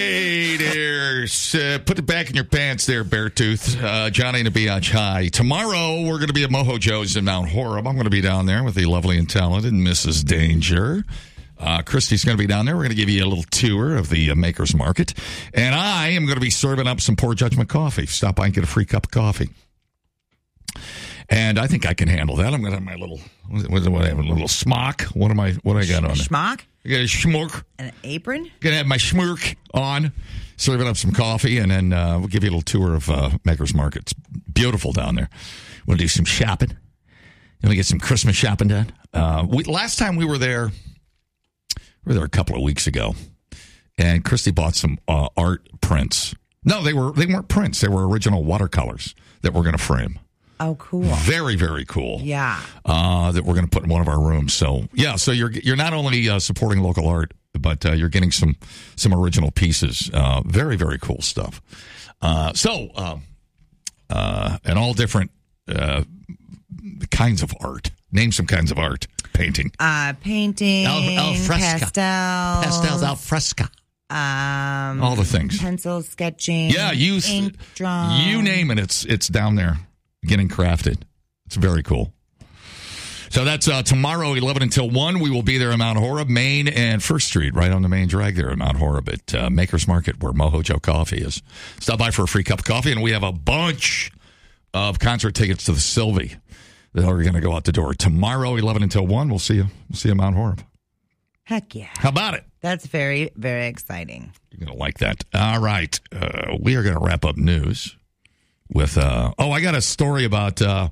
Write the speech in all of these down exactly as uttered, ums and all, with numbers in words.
Hey there. Uh, put it back in your pants there, Beartooth. Uh, Johnny and the Biatch High. Tomorrow, we're going to be at Mojo Joe's in Mount Horeb. I'm going to be down there with the lovely and talented Missus Danger. Uh, Christy's going to be down there. We're going to give you a little tour of the uh, Maker's Market. And I am going to be serving up some Poor Judgment coffee. Stop by and get a free cup of coffee. And I think I can handle that. I'm going to have my little, what do I have, a little smock? What am I, what do I got on? Schmock? I got a schmook. An apron? Going to have my schmook on, serving up some coffee, and then uh, we'll give you a little tour of uh, Maker's Market. It's beautiful down there. We'll do some shopping. You want to get some Christmas shopping done? Uh, we, last time we were there, we were there a couple of weeks ago, and Christy bought some uh, art prints. No, they were they weren't prints. They were original watercolors that we're going to frame. Oh, cool. Very, very cool. Yeah. Uh, that we're going to put in one of our rooms. So, yeah, so you're you're not only uh, supporting local art, but uh, you're getting some some original pieces. Uh, very, very cool stuff. Uh, so, uh, uh, and all different uh, kinds of art. Name some kinds of art. Painting. Uh, painting. Al, al fresca. Pastels. Pastels al fresca. Um, all the things. Pencil sketching. Yeah, you, ink drawing. You name it, it's it's down there getting crafted. It's very cool. So that's uh, tomorrow, eleven until one. We will be there in Mount Horeb, Main and First Street, right on the main drag there in Mount Horeb at uh, Maker's Market, where Mojo Joe Coffee is. Stop by for a free cup of coffee, and we have a bunch of concert tickets to the Sylvie that are going to go out the door tomorrow, eleven until one. We'll see you. We'll see you in Mount Horeb. Heck yeah. How about it? That's very, very exciting. You're going to like that. All right. Uh, we are going to wrap up news with, uh, oh, I got a story about uh,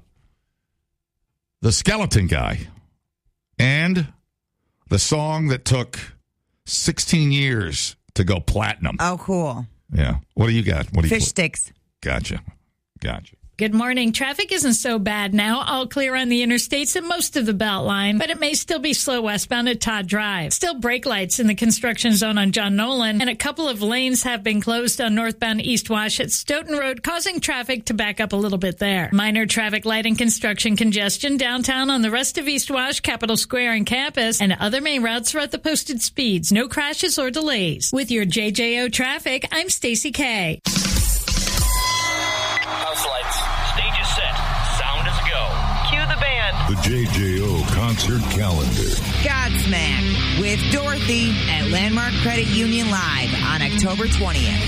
the Skeleton Guy and the song that took sixteen years to go platinum. Oh, cool. Yeah. What do you got? What do you Fish sticks. Gotcha. Gotcha. Good morning. Traffic isn't so bad now. All clear on the interstates and most of the Beltline, but it may still be slow westbound at Todd Drive. Still brake lights in the construction zone on John Nolan, and a couple of lanes have been closed on northbound East Wash at Stoughton Road, causing traffic to back up a little bit there. Minor traffic light and construction congestion downtown on the rest of East Wash, Capitol Square, and Campus, and other main routes are at the posted speeds. No crashes or delays. With your J J O traffic, I'm Stacy K. House lights. Stage is set. Sound is go. Cue the band. The J J O concert calendar. Godsmack with Dorothy at Landmark Credit Union Live on October twentieth.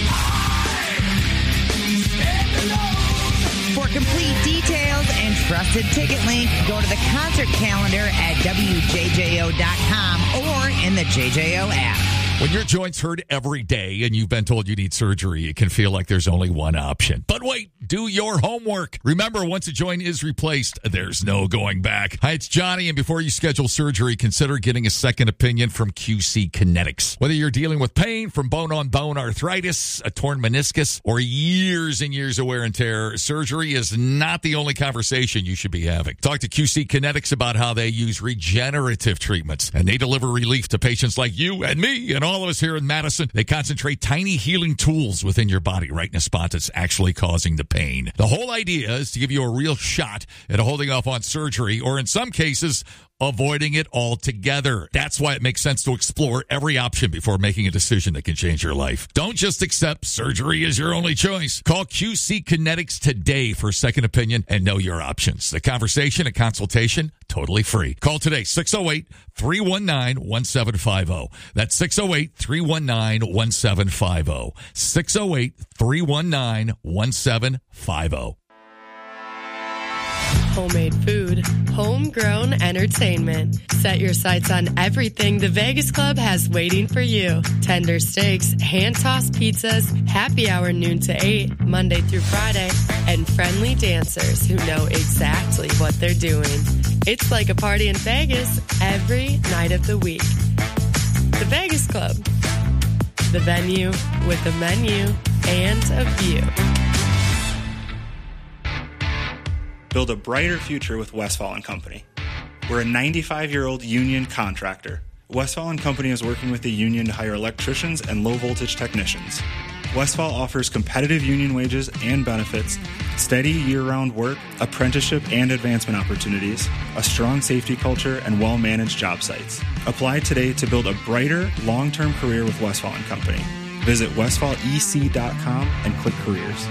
For complete details and trusted ticket link, go to the concert calendar at W J J O dot com or in the J J O app. When your joints hurt every day and you've been told you need surgery, it can feel like there's only one option. But wait, do your homework. Remember, once a joint is replaced, there's no going back. Hi, it's Johnny, and before you schedule surgery, consider getting a second opinion from Q C Kinetics. Whether you're dealing with pain from bone-on-bone arthritis, a torn meniscus, or years and years of wear and tear, surgery is not the only conversation you should be having. Talk to Q C Kinetics about how they use regenerative treatments, and they deliver relief to patients like you and me and all all of us here in Madison. They concentrate tiny healing tools within your body right in a spot that's actually causing the pain. The whole idea is to give you a real shot at holding off on surgery, or in some cases, avoiding it altogether. That's why it makes sense to explore every option before making a decision that can change your life. Don't just accept surgery as your only choice. Call Q C Kinetics today for a second opinion and know your options. The conversation and consultation, totally free. Call today, six oh eight, three one nine, one seven five oh. That's six oh eight, three one nine, one seven five oh. six oh eight, three one nine, one seven five oh. Homemade food, homegrown entertainment. Set your sights on everything the Vegas Club has waiting for you. Tender steaks, hand-tossed pizzas, happy hour noon to eight, Monday through Friday, and friendly dancers who know exactly what they're doing. It's like a party in Vegas every night of the week. The Vegas Club. The venue with a menu and a view. Build a brighter future with Westfall and Company. We're a ninety-five-year-old union contractor. Westfall and Company is working with the union to hire electricians and low-voltage technicians. Westfall offers competitive union wages and benefits, steady year-round work, apprenticeship and advancement opportunities, a strong safety culture, and well-managed job sites. Apply today to build a brighter, long-term career with Westfall and Company. Visit westfall e c dot com and click careers.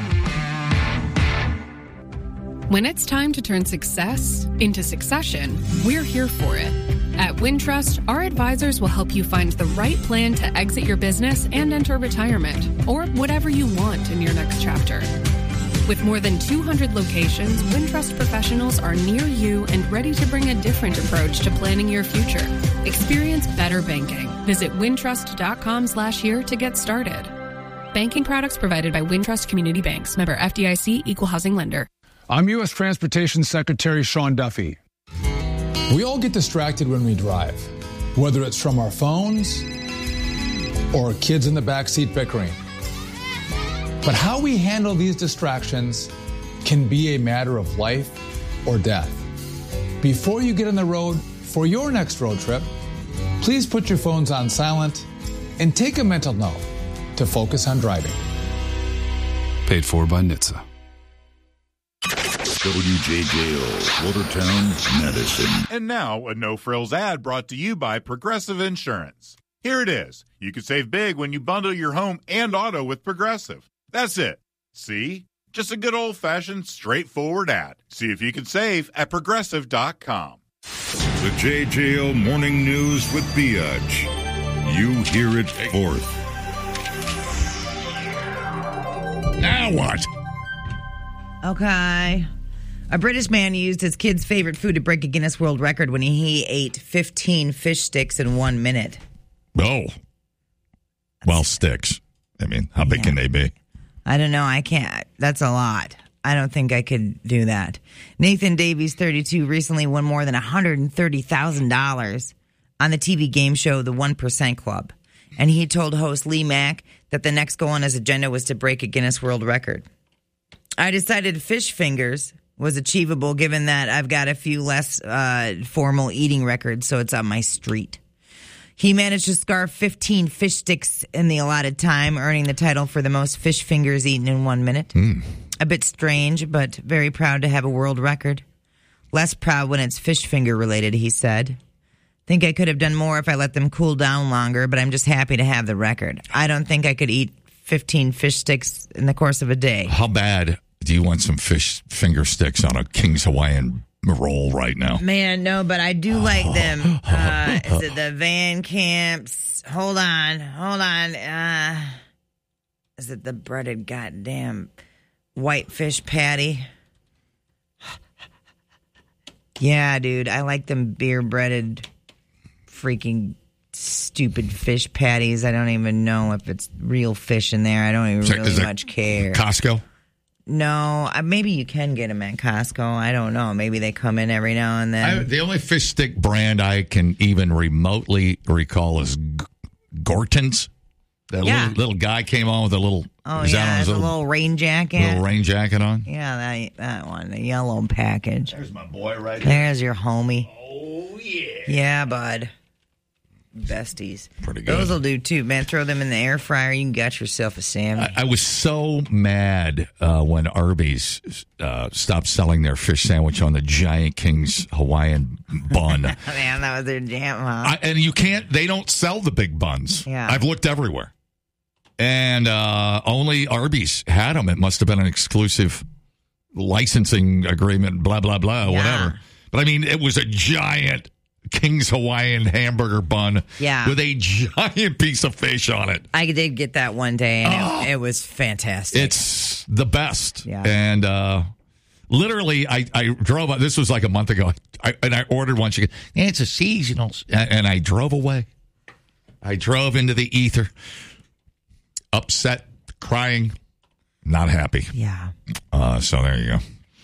When it's time to turn success into succession, we're here for it. At Wintrust, our advisors will help you find the right plan to exit your business and enter retirement, or whatever you want in your next chapter. With more than two hundred locations, Wintrust professionals are near you and ready to bring a different approach to planning your future. Experience better banking. Visit wintrust.com slash year to get started. Banking products provided by Wintrust Community Banks. Member F D I C, Equal Housing Lender. I'm U S Transportation Secretary Sean Duffy. We all get distracted when we drive, whether it's from our phones or kids in the backseat bickering. But how we handle these distractions can be a matter of life or death. Before you get on the road for your next road trip, please put your phones on silent and take a mental note to focus on driving. Paid for by N H T S A. W J J O, Watertown, Madison. And now, a no-frills ad brought to you by Progressive Insurance. Here it is. You can save big when you bundle your home and auto with Progressive. That's it. See? Just a good old-fashioned, straightforward ad. See if you can save at progressive dot com. The J J O Morning News with Biatch. You hear it fourth. Now what? Okay. A British man used his kid's favorite food to break a Guinness World Record when he ate fifteen fish sticks in one minute. Oh. Well, sticks. I mean, how big yeah. can they be? I don't know. I can't. That's a lot. I don't think I could do that. Nathan Davies, thirty-two, recently won more than one hundred thirty thousand dollars on the T V game show The one percent Club. And he told host Lee Mack that the next goal on his agenda was to break a Guinness World Record. I decided fish fingers was achievable given that I've got a few less uh, formal eating records, so it's on my street. He managed to scarf fifteen fish sticks in the allotted time, earning the title for the most fish fingers eaten in one minute. Mm. A bit strange, but very proud to have a world record. Less proud when it's fish finger related, he said. Think I could have done more if I let them cool down longer, but I'm just happy to have the record. I don't think I could eat fifteen fish sticks in the course of a day. How bad do you want some fish finger sticks on a King's Hawaiian roll right now? Man, no, but I do like them. Uh, is it the Van Camps? Hold on, hold on. Uh, is it the breaded goddamn white fish patty? Yeah, dude, I like them beer breaded freaking stupid fish patties. I don't even know if it's real fish in there. I don't even so, really much care. Costco? No, uh, maybe you can get them at Costco. I don't know. Maybe they come in every now and then. I, the only fish stick brand I can even remotely recall is G- Gorton's. That yeah. little, little guy came on with a little. Oh is yeah, that on his a little, little rain jacket. Little rain jacket on. Yeah, that that one, the yellow package. There's my boy right there. There's your homie. Oh yeah. Yeah, bud. Besties. Pretty good. Those will do too, man. Throw them in the air fryer. You can get yourself a sandwich. I, I was so mad uh, when Arby's uh, stopped selling their fish sandwich on the Giant King's Hawaiian bun. Man, that was their jam, huh? I, and you can't, they don't sell the big buns. Yeah. I've looked everywhere. And uh, only Arby's had them. It must have been an exclusive licensing agreement, blah, blah, blah, yeah. whatever. But I mean, it was a giant King's Hawaiian hamburger bun yeah. with a giant piece of fish on it. I did get that one day, and oh, it, it was fantastic. It's the best. Yeah. And uh, literally, I, I drove, this was like a month ago, I, and I ordered one. She goes, yeah, it's a seasonal. And I drove away. I drove into the ether, upset, crying, not happy. Yeah. Uh, so there you go.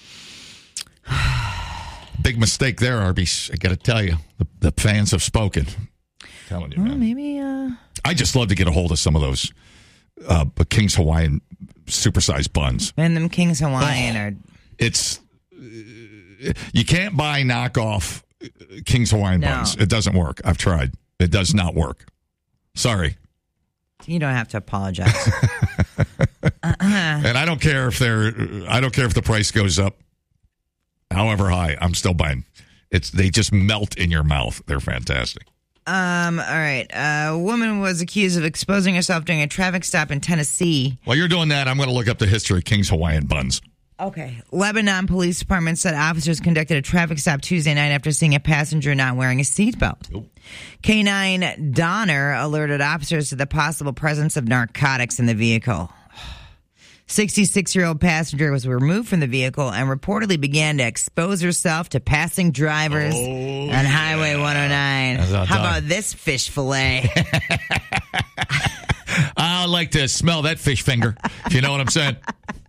Big mistake there, Arby's. I got to tell you, the, the fans have spoken. I'm telling you, well, man. Maybe. Uh... I just love to get a hold of some of those uh, King's Hawaiian supersized buns. And them King's Hawaiian oh, are. It's uh, you can't buy knockoff King's Hawaiian no. buns. It doesn't work. I've tried. It does not work. Sorry. You don't have to apologize. uh-uh. And I don't care if they're. I don't care if the price goes up. However high, I'm still buying. It's they just melt in your mouth. They're fantastic. Um. All right. A woman was accused of exposing herself during a traffic stop in Tennessee. While you're doing that, I'm going to look up the history of King's Hawaiian Buns. Okay. Lebanon Police Department said officers conducted a traffic stop Tuesday night after seeing a passenger not wearing a seatbelt. Nope. K nine Donner alerted officers to the possible presence of narcotics in the vehicle. sixty-six-year-old passenger was removed from the vehicle and reportedly began to expose herself to passing drivers Oh, on yeah. Highway one oh nine. That's not How done. about this fish fillet? I like to smell that fish finger, if you know what I'm saying.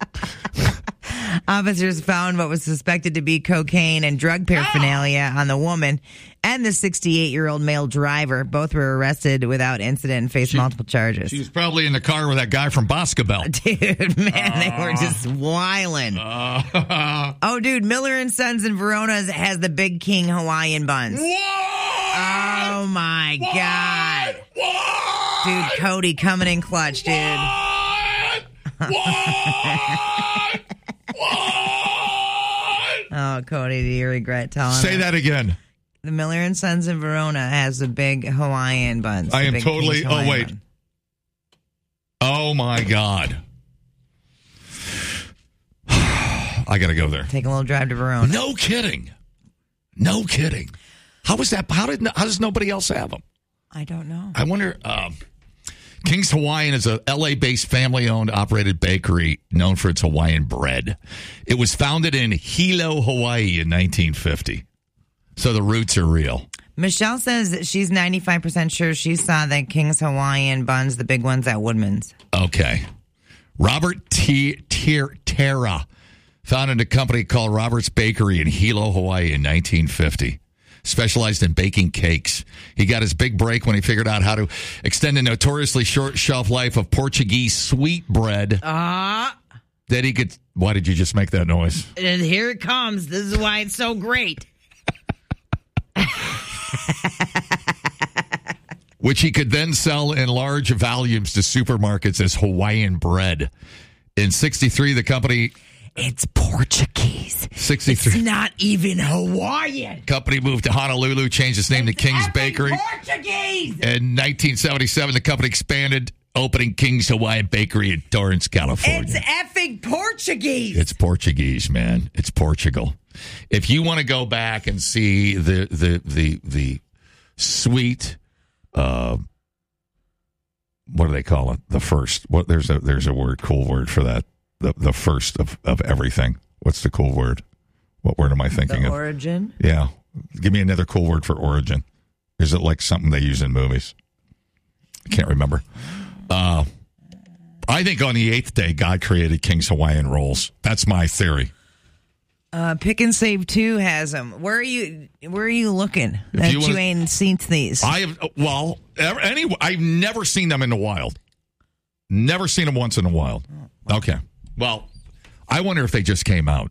Officers found what was suspected to be cocaine and drug paraphernalia on the woman and the sixty-eight-year-old male driver. Both were arrested without incident and faced multiple charges. She's probably in the car with that guy from Boscobel. Dude, man, they were just wildin'. Uh, oh, dude, Miller and Sons in Verona has the Big King Hawaiian buns. What? Oh, my What? God. What? Dude, Cody coming in clutch, dude. What? What? What? Oh, Cody, do you regret telling Say us? that again. The Miller and Sons in Verona has the big Hawaiian buns. I the am Big totally. King's Oh, Hawaiian wait. bun. Oh, my God. I got to go there. Take a little drive to Verona. No kidding. No kidding. How was that? How did? How does nobody else have them? I don't know. I wonder. Um, King's Hawaiian is a L A-based family-owned, operated bakery known for its Hawaiian bread. It was founded in Hilo, Hawaii in nineteen fifty. So the roots are real. Michelle says that she's ninety-five percent sure she saw the King's Hawaiian buns, the big ones at Woodman's. Okay. Robert T. Terra founded a company called Robert's Bakery in Hilo, Hawaii in nineteen fifty. Specialized in baking cakes. He got his big break when he figured out how to extend the notoriously short shelf life of Portuguese sweet bread. Ah, That he could. Why did you just make that noise? and here it comes. This is why it's so great. Which he could then sell in large volumes to supermarkets as Hawaiian bread. In sixty-three, the company. It's Portuguese. sixty-three. It's not even Hawaiian. Company moved to Honolulu, changed its name It's to King's effing Bakery. Portuguese. In nineteen seventy-seven, the company expanded, opening King's Hawaiian Bakery in Torrance, California. It's effing Portuguese. It's Portuguese, man. It's Portugal. If you want to go back and see the the the the sweet, uh, what do they call it? The first. What there's a there's a word, cool word for that. The the first of, of everything. What's the cool word? What word am I thinking The of? origin? Yeah. Give me another cool word for origin. Is it like something they use in movies? I can't remember. Uh, I think on the eighth day, God created King's Hawaiian rolls. That's my theory. Uh, Pick and Save two has them. Where are you? Where are you looking? If That you you, wanna- ain't seen these. I have, well, anyway, I've never seen them in the wild. Never seen them once in the wild. Okay. Well, I wonder if they just came out.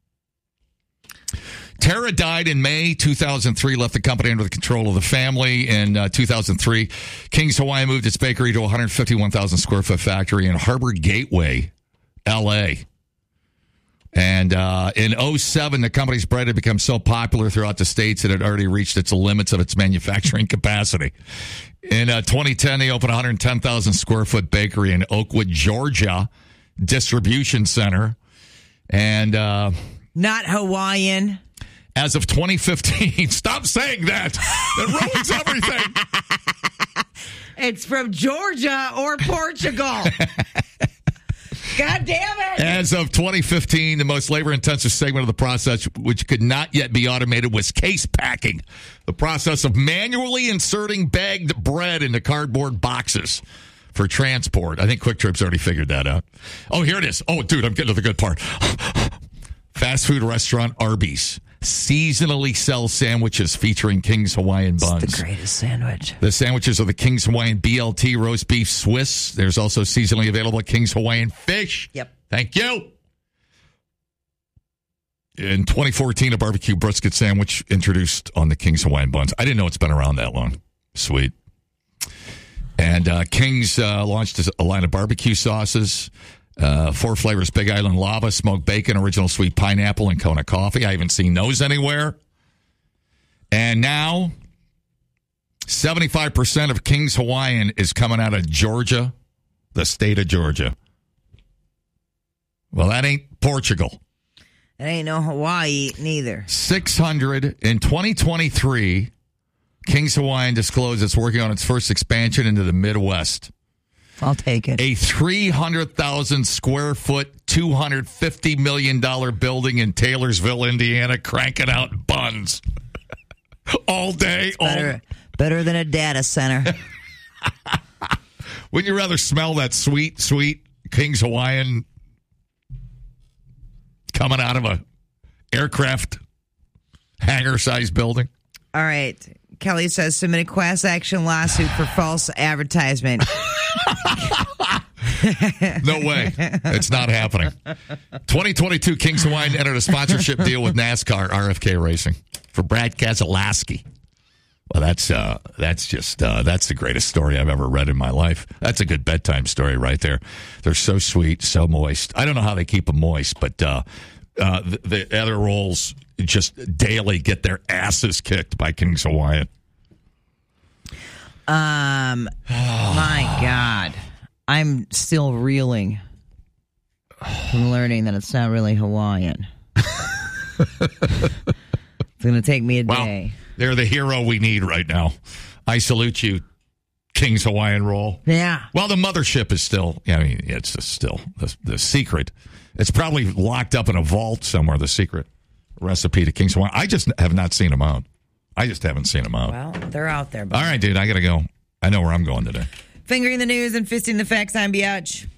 Tara died in May two thousand three, left the company under the control of the family. In uh, two thousand three, King's Hawaiian moved its bakery to a one hundred fifty-one thousand square foot factory in Harbor Gateway, L A. And uh, in oh seven, the company's bread had become so popular throughout the states that it had already reached its limits of its manufacturing capacity. In uh, twenty ten, they opened a one hundred ten thousand square foot bakery in Oakwood, Georgia, distribution center. And uh, Not Hawaiian. as of twenty fifteen, stop saying that. That ruins everything. It's from Georgia or Portugal. God damn it. As of twenty fifteen, the most labor-intensive segment of the process, which could not yet be automated, was case packing, the process of manually inserting bagged bread into cardboard boxes for transport. I think Quick Trip's already figured that out. Oh, here it is. Oh, dude, I'm getting to the good part. Fast food restaurant Arby's seasonally sells sandwiches featuring King's Hawaiian buns. It's the greatest sandwich. The sandwiches are the King's Hawaiian B L T roast beef Swiss. There's also seasonally available King's Hawaiian fish. Yep. Thank you. In twenty fourteen, a barbecue brisket sandwich introduced on the King's Hawaiian buns. I didn't know it's been around that long. Sweet. And uh, King's uh, launched a line of barbecue sauces. Uh, four flavors: Big Island Lava, Smoked Bacon, Original Sweet Pineapple, and Kona Coffee. I haven't seen those anywhere. And now, seventy-five percent of King's Hawaiian is coming out of Georgia, the state of Georgia. Well, that ain't Portugal. It ain't no Hawaii neither. six hundred in twenty twenty-three, King's Hawaiian disclosed it's working on its first expansion into the Midwest. I'll take it. A three hundred thousand square foot, two hundred fifty million dollars building in Taylorsville, Indiana, cranking out buns all day. Better, all... better than a data center. Wouldn't you rather smell that sweet, sweet King's Hawaiian coming out of a aircraft hangar-sized building? All right. Kelly says submit a class action lawsuit for false advertisement. No way. It's not happening. twenty twenty-two, King's Hawaiian entered a sponsorship deal with NASCAR R F K Racing for Brad Keselowski. Well, that's uh, that's just uh, that's the greatest story I've ever read in my life. That's a good bedtime story right there. They're so sweet, so moist. I don't know how they keep them moist, but uh, uh, the, the other roles just daily get their asses kicked by King's Hawaiian. Um, my God, I'm still reeling from learning that it's not really Hawaiian. It's going to take me a well, day. They're the hero we need right now. I salute you, King's Hawaiian roll. Yeah. Well, the mothership is still, I mean, it's just still the, the secret. It's probably locked up in a vault somewhere, the secret recipe to King's Hawaiian. I just have not seen them out. I just haven't seen them out. Well, they're out there. Buddy. All right, dude, I got to go. I know where I'm going today. Fingering the news and fisting the facts, I'm Biatch.